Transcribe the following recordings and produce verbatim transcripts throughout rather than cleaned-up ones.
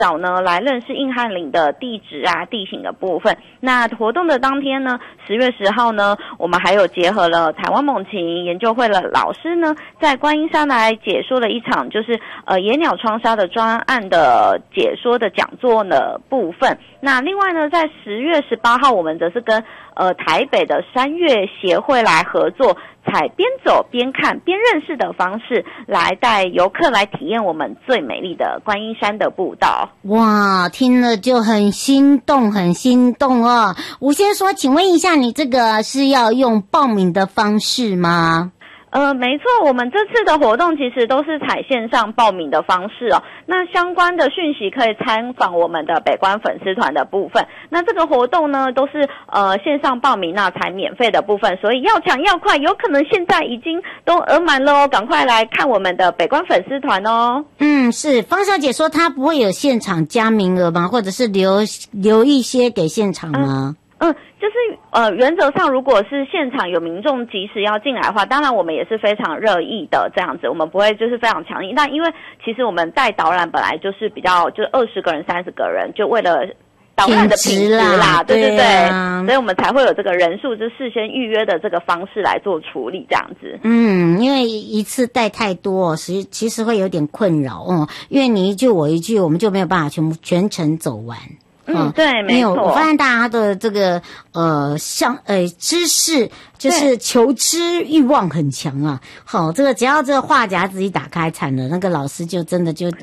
早呢来认识硬汉岭的地质啊、地形的部分。那活动的当天呢，十月十号呢，我们还有结合了台湾猛禽研究会的老师呢，在观音山来解说了一场就是呃野鸟窗纱的专案的解说的讲座的部分。那另外呢，在十月十八号，我们则是跟呃台北的山岳协会来合作，采边走边看边认识的方式来带游客来体验我们最美丽的观音山的步道。 哇，听了就很心动很心动哦。吴先说，请问一下，你这个是要用报名的方式吗？ 呃，没错，我们这次的活动其实都是采线上报名的方式哦。那相关的讯息可以参访我们的北关粉丝团的部分。那这个活动呢，都是呃线上报名那才免费的部分，所以要抢要快，有可能现在已经都额满了哦，赶快来看我们的北关粉丝团哦。 嗯，是方小姐说她不会有现场加名额吗？或者是留留一些给现场吗？ 嗯，嗯就是呃，原则上如果是现场有民众及时要进来的话，当然我们也是非常热议的这样子，我们不会就是非常强硬。但因为其实我们带导览本来就是比较就二十个人、三十个人，就为了导览的品质啦，对对对，对所以我们才会有这个人数就事先预约的这个方式来做处理这样子。 嗯，因为一次带太多，其其实会有点困扰哦，因为你一句我一句，我们就没有办法全部全程走完。 嗯，对，没错。 我发现大家的这个呃，像呃知识就是求知欲望很强啊。好，这个只要这个话匣子一打开，惨了，那个老师就真的就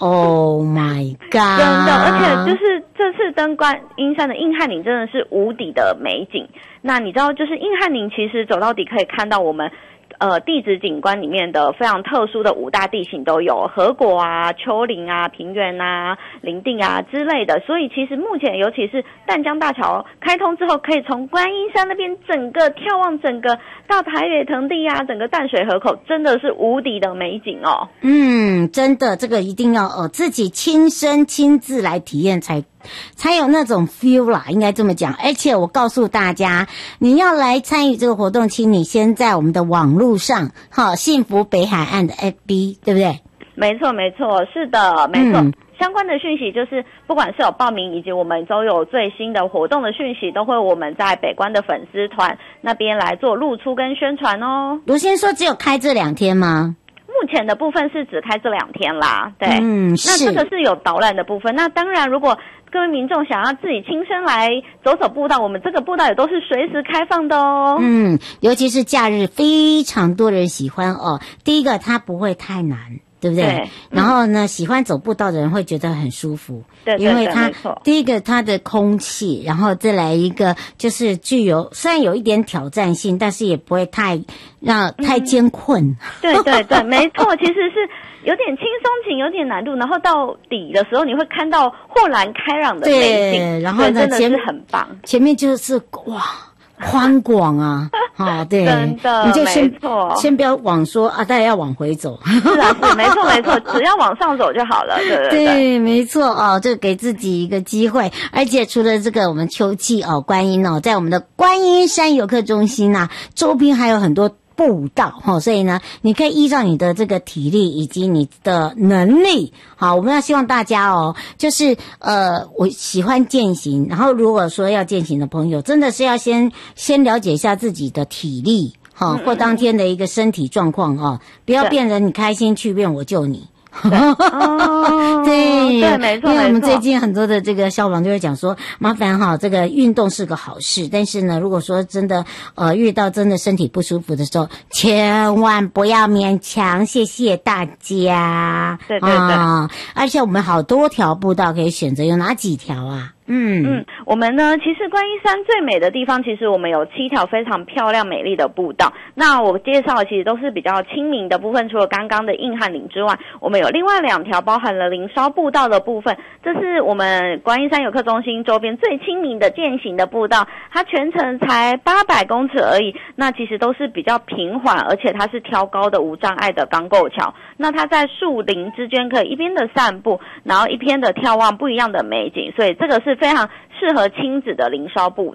，Oh my God！ 真的，而且就是这次登观音山的硬汉岭真的是无敌的美景。那你知道，就是硬汉岭其实走到底可以看到我们。呃，地质景观里面的非常特殊的五大地形都有，河谷啊、丘陵啊、平原啊、林地啊之类的。所以其实目前，尤其是淡江大桥开通之后，可以从观音山那边整个眺望整个到台北藤地啊，整个淡水河口，真的是无敌的美景哦。 嗯，真的，这个一定要呃自己亲身亲自来体验才。才有那种 feel 啦，应该这么讲。而且我告诉大家，你要来参与这个活动，请你先在我们的网络上，好，幸福北海岸的 F B， 对不对？ 没错，没错，是的，没错。嗯，相关的讯息就是不管是有报名以及我们都有最新的活动的讯息，都会我们在北关的粉丝团那边来做露出跟宣传哦。 卢先说只有开这两天吗？ 目前的部分是只开这两天啦，对， 嗯， 那这个是有导览的部分。那当然，如果各位民众想要自己亲身来走走步道，我们这个步道也都是随时开放的哦。 嗯，尤其是假日，非常多人喜欢哦。第一个，它不会太难。对不对？对，然后呢，嗯，喜欢走步道的人会觉得很舒服， 对， 因为它第一个它的空气，然后再来一个就是具有虽然有一点挑战性，但是也不会太让太艰困。嗯， 对对对，没错，其实是有点轻松型，有点难度，然后到底的时候你会看到豁然开朗的美景， 对，然后呢， 真的是很棒。 前面就是哇。宽广啊，好，对， 真的， 你就先没错， 先不要往说啊，大家要往回走。 是啊，是，没错，没错，只要往上走就好了，对对对， 对，没错哦，这给自己一个机会。而且除了这个，我们秋季哦，观音哦，在我们的观音山游客中心啊，周边还有很多步道齁，所以呢，你可以依照你的这个体力以及你的能力，好，我们要希望大家哦，就是呃，我喜欢健行，然后如果说要健行的朋友，真的是要先先了解一下自己的体力，好，或当天的一个身体状况哦，不要变成你开心去变我救你。 对, 哦、 对对，没错， 因为我们最近很多的这个消防就会讲说，麻烦哈，这个运动是个好事，但是呢，如果说真的呃遇到真的身体不舒服的时候，千万不要勉强，谢谢大家。 对对对， 啊，而且我们好多条步道可以选择，有哪几条啊？嗯嗯，我们呢，其实观音山最美的地方，其实我们有七条非常漂亮美丽的步道。那我介绍的其实都是比较亲民的部分，除了刚刚的硬汉岭之外，我们有另外两条包含了林梢步道的部分。这是我们观音山游客中心周边最亲民的健行的步道，它全程才八百公尺而已。那其实都是比较平缓，而且它是挑高的无障碍的钢构桥。那它在树林之间可以一边的散步，然后一边的眺望不一样的美景，所以这个是非常适合亲子的林梢步道。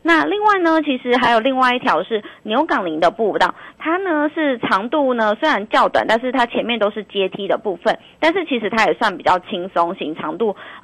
那另外呢，其实还有另外一条是牛港林的步道，它呢是长度呢虽然较短，但是它前面都是阶梯的部分，但是其实它也算比较轻松型，长度